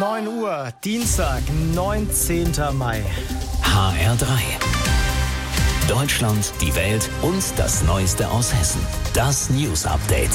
9 Uhr, Dienstag, 19. Mai. HR3. Deutschland, die Welt und das Neueste aus Hessen. Das News Update.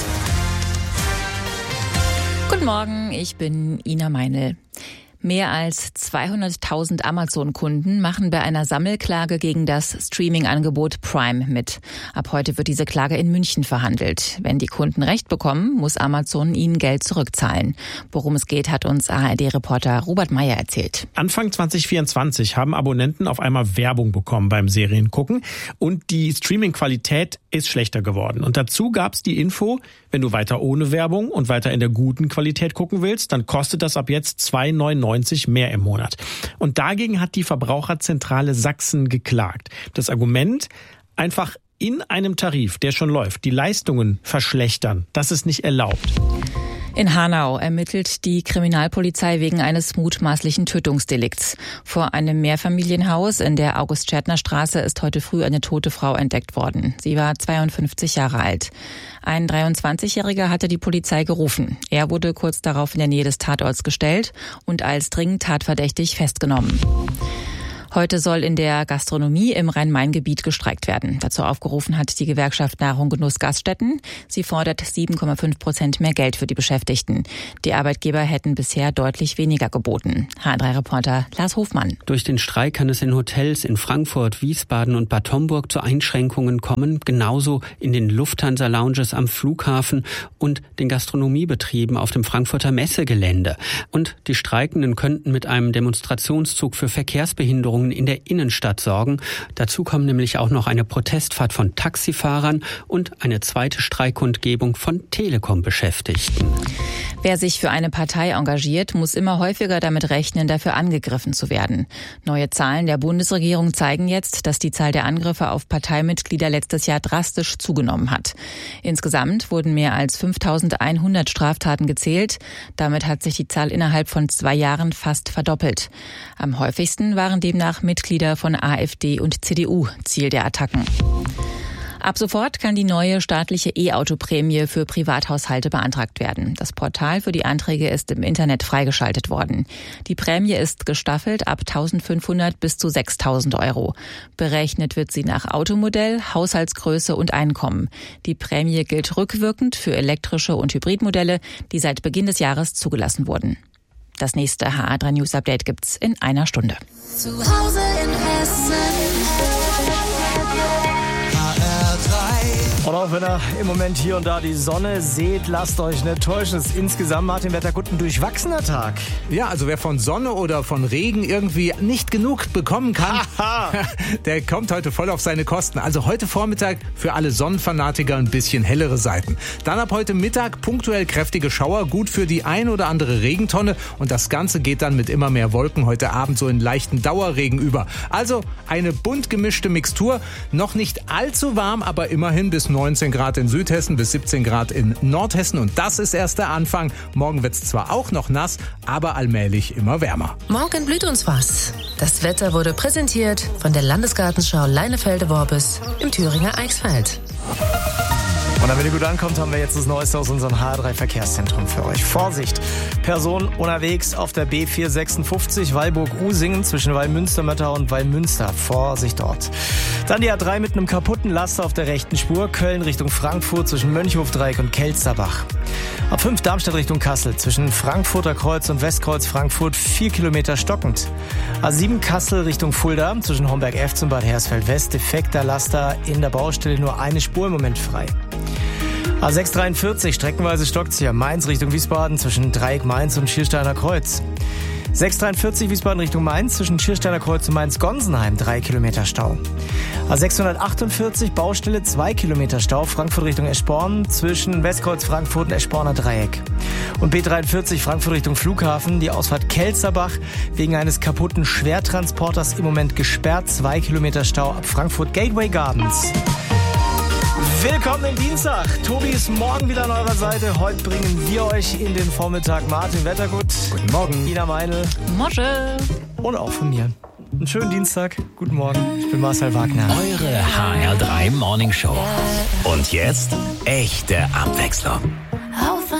Guten Morgen, ich bin Ina Meinl. Mehr als 200.000 Amazon-Kunden machen bei einer Sammelklage gegen das Streaming-Angebot Prime mit. Ab heute wird diese Klage in München verhandelt. Wenn die Kunden Recht bekommen, muss Amazon ihnen Geld zurückzahlen. Worum es geht, hat uns ARD-Reporter Robert Meyer erzählt. Anfang 2024 haben Abonnenten auf einmal Werbung bekommen beim Seriengucken und die Streaming-Qualität ist schlechter geworden. Und dazu gab es die Info, wenn du weiter ohne Werbung und weiter in der guten Qualität gucken willst, dann kostet das ab jetzt 2,99 mehr im Monat. Und dagegen hat die Verbraucherzentrale Sachsen geklagt. Das Argument, einfach in einem Tarif, der schon läuft, die Leistungen verschlechtern, das ist nicht erlaubt. In Hanau ermittelt die Kriminalpolizei wegen eines mutmaßlichen Tötungsdelikts. Vor einem Mehrfamilienhaus in der August-Schärtner-Straße ist heute früh eine tote Frau entdeckt worden. Sie war 52 Jahre alt. Ein 23-Jähriger hatte die Polizei gerufen. Er wurde kurz darauf in der Nähe des Tatorts gestellt und als dringend tatverdächtig festgenommen. Heute soll in der Gastronomie im Rhein-Main-Gebiet gestreikt werden. Dazu aufgerufen hat die Gewerkschaft Nahrung Genuss Gaststätten. Sie fordert 7,5% mehr Geld für die Beschäftigten. Die Arbeitgeber hätten bisher deutlich weniger geboten. HR3-Reporter Lars Hofmann. Durch den Streik kann es in Hotels in Frankfurt, Wiesbaden und Bad Homburg zu Einschränkungen kommen. Genauso in den Lufthansa-Lounges am Flughafen und den Gastronomiebetrieben auf dem Frankfurter Messegelände. Und die Streikenden könnten mit einem Demonstrationszug für Verkehrsbehinderungen in der Innenstadt sorgen. Dazu kommen nämlich auch noch eine Protestfahrt von Taxifahrern und eine zweite Streikkundgebung von Telekom-Beschäftigten. Wer sich für eine Partei engagiert, muss immer häufiger damit rechnen, dafür angegriffen zu werden. Neue Zahlen der Bundesregierung zeigen jetzt, dass die Zahl der Angriffe auf Parteimitglieder letztes Jahr drastisch zugenommen hat. Insgesamt wurden mehr als 5.100 Straftaten gezählt. Damit hat sich die Zahl innerhalb von 2 Jahren fast verdoppelt. Am häufigsten waren demnach Mitglieder von AfD und CDU Ziel der Attacken. Ab sofort kann die neue staatliche E-Auto-Prämie für Privathaushalte beantragt werden. Das Portal für die Anträge ist im Internet freigeschaltet worden. Die Prämie ist gestaffelt ab 1.500 bis zu 6.000 Euro. Berechnet wird sie nach Automodell, Haushaltsgröße und Einkommen. Die Prämie gilt rückwirkend für elektrische und Hybridmodelle, die seit Beginn des Jahres zugelassen wurden. Das nächste HR3 News Update gibt's in einer Stunde. Zu Hause in Hessen. Und auch wenn ihr im Moment hier und da die Sonne seht, lasst euch nicht täuschen. Es ist insgesamt, Martin Wettergut, ein durchwachsener Tag. Ja, also wer von Sonne oder von Regen irgendwie nicht genug bekommen kann, der kommt heute voll auf seine Kosten. Also heute Vormittag für alle Sonnenfanatiker ein bisschen hellere Seiten. Dann ab heute Mittag punktuell kräftige Schauer, gut für die ein oder andere Regentonne. Und das Ganze geht dann mit immer mehr Wolken heute Abend so in leichten Dauerregen über. Also eine bunt gemischte Mixtur. Noch nicht allzu warm, aber immerhin bis 19 Grad in Südhessen, bis 17 Grad in Nordhessen. Und das ist erst der Anfang. Morgen wird es zwar auch noch nass, aber allmählich immer wärmer. Morgen blüht uns was. Das Wetter wurde präsentiert von der Landesgartenschau Leinefelde-Worbis im Thüringer Eichsfeld. Und damit ihr gut ankommt, haben wir jetzt das Neueste aus unserem HR3-Verkehrszentrum für euch. Vorsicht! Person unterwegs auf der B456 Weilburg-Usingen zwischen Wallmünster-Möttau und Wallmünster. Vorsicht dort. Dann die A3 mit einem kaputten Laster auf der rechten Spur. Köln Richtung Frankfurt zwischen Mönchhofdreieck und Kelsterbach. A5 Darmstadt Richtung Kassel zwischen Frankfurter Kreuz und Westkreuz Frankfurt 4 Kilometer stockend. A7 Kassel Richtung Fulda zwischen Homberg-F und Bad Hersfeld-West. Defekter Laster in der Baustelle, nur eine Spur im Moment frei. A643 streckenweise stockt's hier. Mainz Richtung Wiesbaden zwischen Dreieck Mainz und Schiersteiner Kreuz. 643 Wiesbaden Richtung Mainz zwischen Schiersteiner Kreuz und Mainz-Gonsenheim 3 Kilometer Stau. A648 Baustelle 2 Kilometer Stau. Frankfurt Richtung Eschborn zwischen Westkreuz Frankfurt und Eschborner Dreieck. Und B43 Frankfurt Richtung Flughafen. Die Ausfahrt Kelsterbach wegen eines kaputten Schwertransporters im Moment gesperrt. 2 Kilometer Stau ab Frankfurt Gateway Gardens. Willkommen im Dienstag. Tobi ist morgen wieder an eurer Seite. Heute bringen wir euch in den Vormittag Martin Wettergut. Guten Morgen. Ina Meinl. Mosche. Und auch von mir. Einen schönen Dienstag. Guten Morgen. Ich bin Marcel Wagner. Eure HR3 Morning Show. Und jetzt echte Abwechslung.